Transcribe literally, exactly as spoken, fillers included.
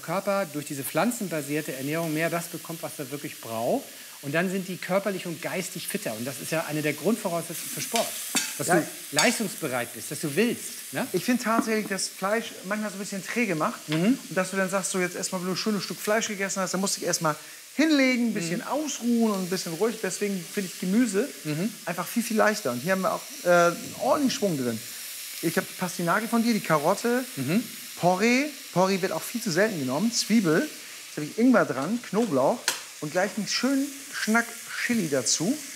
Körper durch diese pflanzenbasierte Ernährung mehr das bekommt, was er wirklich braucht. Und dann sind die körperlich und geistig fitter. Und das ist ja eine der Grundvoraussetzungen für Sport. Dass ja. du leistungsbereit bist, dass du willst. Ne? Ich finde tatsächlich, dass Fleisch manchmal so ein bisschen träge macht. Mhm. Und dass du dann sagst, so jetzt erstmal, wenn du ein schönes Stück Fleisch gegessen hast, dann musst du dich erstmal hinlegen, ein bisschen mhm. ausruhen und ein bisschen ruhig. Deswegen finde ich Gemüse mhm. einfach viel, viel leichter. Und hier haben wir auch äh, einen ordentlichen Schwung drin. Ich habe die Pastinake von dir, die Karotte, mhm. Porree. Porree wird auch viel zu selten genommen. Zwiebel, jetzt habe ich Ingwer dran, Knoblauch und gleich einen schönen Schnack Chili dazu.